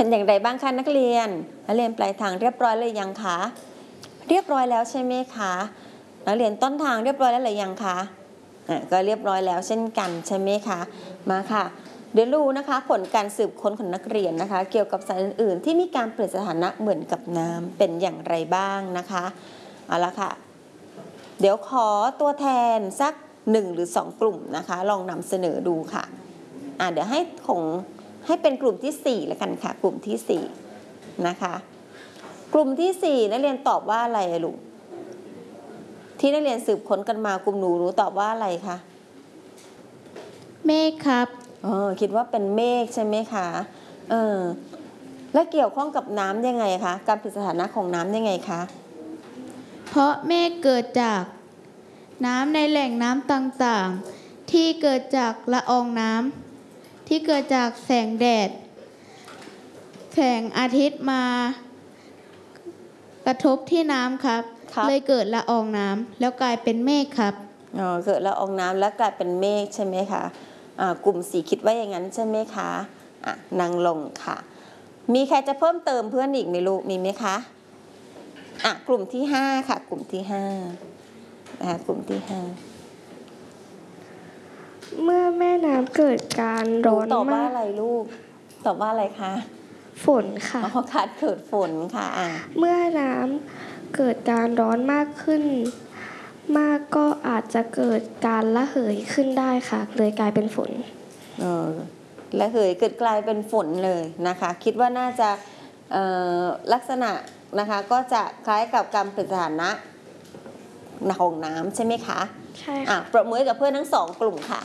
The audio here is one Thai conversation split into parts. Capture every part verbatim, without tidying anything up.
เป็นอย่างไรบ้างคะนักเรียนนักเรียนปลายทางเรียบร้อยเลยยังคะเรียบร้อยแล้วใช่ไหมคะนักเรียนต้นทางเรียบร้อยแล้วหรือยังคะอ่ะก็เรียบร้อยแล้วเช่นกันใช่ไหมคะมาค่ะเดี๋ยวดูนะคะผลการสืบค้นของนักเรียนนะคะเกี่ยวกับสารอื่นๆที่มีการเปลี่ยนสถานะเหมือนกับน้ำเป็นอย่างไรบ้างนะคะเอาละค่ะเดี๋ยวขอตัวแทนสักหนึ่งหรือสองกลุ่มนะคะลองนำเสนอดูค่ะอ่ะเดี๋ยวให้ของให้เป็นกลุ่มที่สี่แล้วกันค่ะกลุ่มที่สี่นะคะกลุ่มที่สี่นักเรียนตอบว่าอะไรลูกที่นักเรียนสืบค้นกันมากลุ่มหนูหนูตอบว่าอะไรคะเมฆครับเออคิดว่าเป็นเมฆใช่ไหมคะเออและเกี่ยวข้องกับน้ำยังไงคะการเปลี่ยนสถานะของน้ำยังไงคะเพราะเมฆเกิดจากน้ำในแหล่งน้ำต่างๆที่เกิดจากละอองน้ำที่เกิดจากแสงแดดแสงอาทิตย์มากระทบที่น้ำครับเลยเกิดละอองน้ำแล้วกลายเป็นเมฆครับอ๋อเกิดละอองน้ำแล้วกลายเป็นเมฆใช่ไหมคะอ่ากลุ่มสีคิดว่าอย่างนั้นใช่ไหมคะอ่ะนั่งลงค่ะมีใครจะเพิ่มเติมเพื่อนอีกไหมลูกมีไหมคะอ่ะกลุ่มที่ห้าค่ะกลุ่มที่ห้านะคะกลุ่มที่ห้าเมื่อแม่น้ำเกิดการร้อนมากตอบว่าอะไรลูกตอบว่าอะไรคะฝนค่ะอ๋อค่ะเกิดฝนค่ะอ่ะเมื่อน้ำเกิดการร้อนมากขึ้นมากก็อาจจะเกิดการระเหยขึ้นได้ค่ะเลยกลายเป็นฝนเออระเหยเกิดกลายเป็นฝนเลยนะคะคิดว่าน่าจะลักษณะนะคะก็จะคล้ายกับการเปลี่ยนสถานะของน้ำใช่ไหมคะใช่ค่ะปรบมือกับเพื่อนทั้งสองกลุ่มค่ะ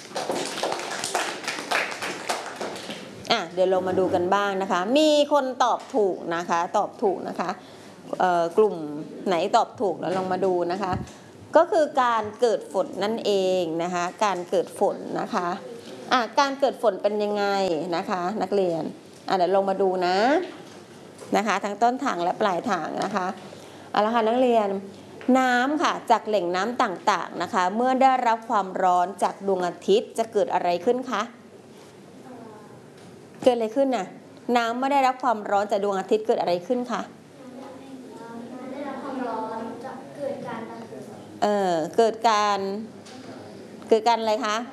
อ่ะเดี๋ยวเรามาดูกันบ้างนะคะมีคนตอบถูกนะคะตอบถูกนะคะกลุ่มไหนตอบถูกแล้วลองมาดูนะคะก็คือการเกิดฝนนั่นเองนะคะการเกิดฝนนะคะอ่ะการเกิดฝนเป็นยังไงนะคะนักเรียนอ่ะเดี๋ยวลงมาดูนะนะคะทั้งต้นทางและปลายทางนะคะเอาละค่ะนักเรียนน้ำค่ะจากแหล่งน้ำต่างๆนะคะเมื่อได้รับความร้อนจากดวงอาทิตย์จะเกิดอะไรขึ้นคะเกิดอะไรขึ้นน่ะน้ำเมื่อได้รับความร้อนจากดวงอาทิตย์เกิดอะไรขึ้นคะได้รับความร้อนจะเกิดการระเหยเออเกิดการเกิดการอะไรคะ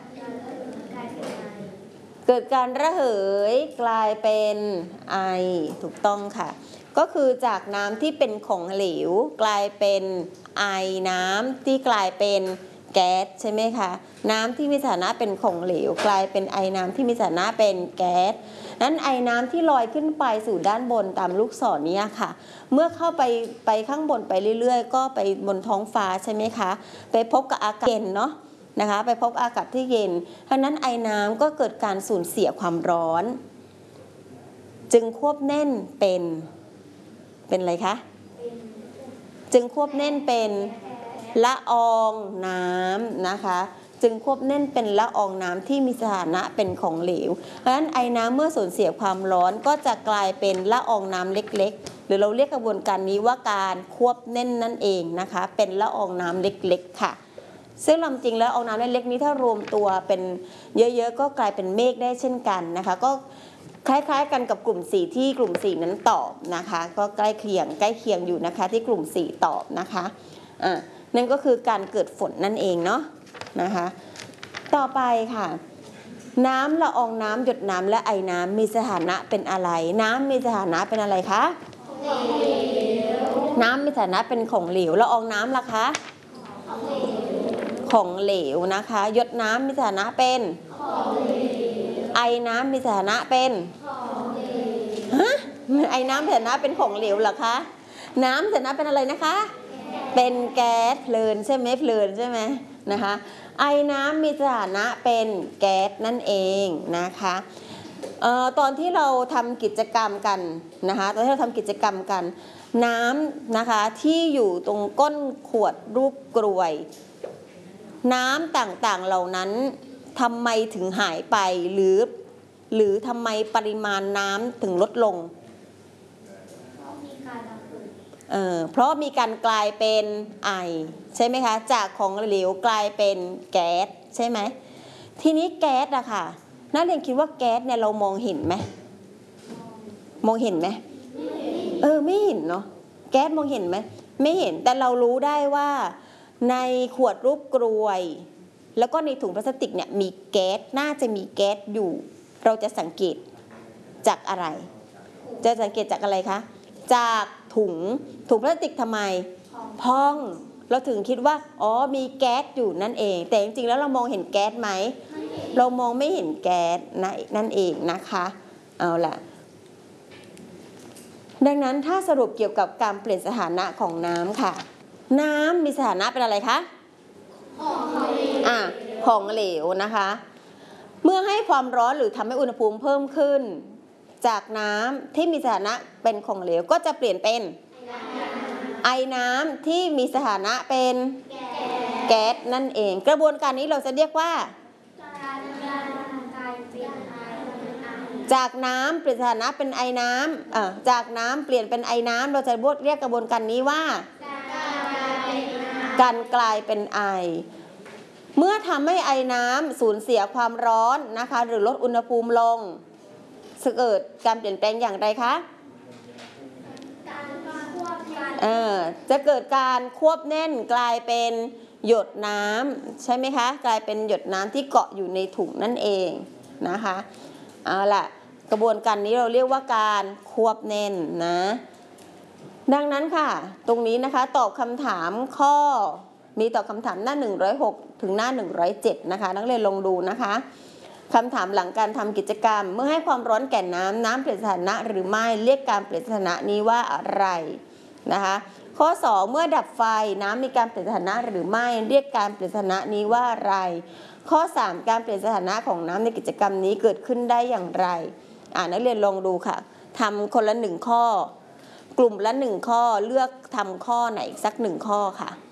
เกิดการระเหยกลายเป็นไอถูกต้องค่ะก็คือจากน้ำที่เป็นของเหลวกลายเป็นไอน้ำที่กลายเป็นแก๊สใช่ไหมคะน้ำที่มีสถานะเป็นของเหลวกลายเป็นไอน้ำที่มีสถานะเป็นแก๊สนั้นไอน้ำที่ลอยขึ้นไปสู่ด้านบนตามลูกศรนี้ค่ะเมื่อเข้าไปไปข้างบนไปเรื่อยๆก็ไปบนท้องฟ้าใช่ไหมคะไปพบกับอากาศเย็นเนาะนะคะไปพบอากาศที่เย็นเพราะนั้นไอน้ำก็เกิดการสูญเสียความร้อนจึงควบแน่นเป็นเป็นอะไรคะจึงควบแน่นเป็นละอองน้ำนะคะจึงควบแน่นเป็นละอองน้ำที่มีสถานะเป็นของเหลวเพราะฉะนั้นไอน้ำเมื่อสูญเสียความร้อนก็จะกลายเป็นละอองน้ำเล็กๆหรือเราเรียกกระบวนการนี้ว่าการควบแน่นนั่นเองนะคะเป็นละอองน้ำเล็กๆค่ะซึ่งลำจริงแล้วละอองน้ำเล็กๆนี้ถ้ารวมตัวเป็นเยอะๆก็กลายเป็นเมฆได้เช่นกันนะคะก็คล้ายๆกันกับกลุ่มสี่ที่กลุ่มสี่นั้นตอบนะคะก็ใกล้เคียงใกล้เคียงอยู่นะคะที่กลุ่มสี่ตอบนะคะอ่านั่นก็คือการเกิดฝนนั่นเองเนาะนะคะต่อไปค่ะน้ำละอองน้ำหยดน้ำและไอน้ำมีสถานะเป็นอะไรน้ำมีสถานะเป็นอะไรคะน้ำมีสถานะเป็นของเหลวละอองน้ำล่ะคะของเหลวนะคะหยดน้ำมีสถานะเป็นไอน้ำมีสถานะเป็นฮะไอน้ำมีสถานะเป็นของเหลวเหรอคะน้ำสถานะเป็นอะไรนะคะเป็นแก๊สเพลินใช่ไหมเพลินใช่ไหมนะคะไอน้ำมีสถานะเป็นแก๊สนั่นเองนะคะเอ่อตอนที่เราทำกิจกรรมกันนะคะตอนที่เราทำกิจกรรมกันน้ำนะคะที่อยู่ตรงก้นขวดรูปกรวยน้ำต่างๆเหล่านั้นทำไมถึงหายไปหรือหรือทำไมปริมาณน้ำถึงลดลงเอ่อเพราะมีการกลายเป็นไอใช่ไหมคะจากของเหลวกลายเป็นแก๊สใช่ไหมทีนี้แก๊สอะค่ะนักเรียนคิดว่าแก๊สเนี่ยเรามองเห็นไหมมองเห็นไหมเออไม่เห็นเนาะแก๊สมองเห็นไหมไม่เห็นแต่เรารู้ได้ว่าในขวดรูปกรวยแล้วก็ในถุงพลาสติกเนี่ยมีแก๊สน่าจะมีแก๊สอยู่เราจะสังเกตจากอะไรจะสังเกตจากอะไรคะจากถุงถุงพลาสติกทำไมพองเราถึงคิดว่าอ๋อมีแก๊สอยู่นั่นเองแต่จริงๆแล้วเรามองเห็นแก๊สไหมเรามองไม่เห็นแก๊สนั่นเองนะคะเอาล่ะดังนั้นถ้าสรุปเกี่ยวกับการเปลี่ยนสถานะของน้ำค่ะน้ำมีสถานะเป็นอะไรคะของเหลวอ่ะของเหลวนะคะเมื่อให้ความร้อนหรือทำให้อุณหภูมิเพิ่มขึ้นจากน้ำที่มีสถานะเป็นของเหลวก็จะเปลี่ยนเป็นไอน้ำที่มีสถานะเป็นแก๊สนั่นเองกระบวนการนี้เราจะเรียกว่าจากน้ำเปลี่ยนสถานะเป็นไอน้ำอ่ะจากน้ำเปลี่ยนเป็นไอน้ำเราจะเรียกกระบวนการนี้ว่าการกลายเป็นไอเมื่อทำให้ไอน้ำสูญเสียความร้อนนะคะหรือลดอุณหภูมิลงจะเกิดการเปลี่ยนแปลงอย่างไรคะเออจะเกิดการควบแน่นกลายเป็นหยดน้ำใช่ไหมคะกลายเป็นหยดน้ำที่เกาะอยู่ในถุงนั่นเองนะคะเอาล่ะกระบวนการนี้เราเรียกว่าการควบแน่นนะดังนั้นค่ะตรงนี้นะคะตอบคำถามข้อมีตอบคำถามหน้าหนึ่งร้อยหกถึงหน้าหนึ่งร้อยเจ็ดนะคะนักเรียนลองดูนะคะคำถามหลังการทำกิจกรรมเมื่อให้ความร้อนแก่น้ำน้ำเปลี่ยนสถานะหรือไม่เรียกการเปลี่ยนสถานะนี้ว่าอะไรนะคะข้อสองเมื่อดับไฟน้ำมีการเปลี่ยนสถานะหรือไม่เรียกการเปลี่ยนสถานะนี้ว่าอะไรข้อสามการเปลี่ยนสถานะของน้ำในกิจกรรมนี้เกิดขึ้นได้อย่างไรอ่านักเรียนลองดูค่ะทำคนละหนึ่งข้อกลุ่มละหนึ่งข้อเลือกทำข้อไหนสักหนึ่งข้อค่ะ